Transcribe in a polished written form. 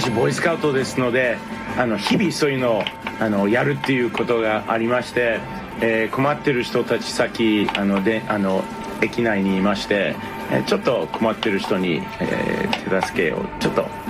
私ボーイスカウトですので、日々そういうのをやるっていうことがありまして、困ってる人たちさっき駅内にいまして、ちょっと困ってる人に、手助けをちょっと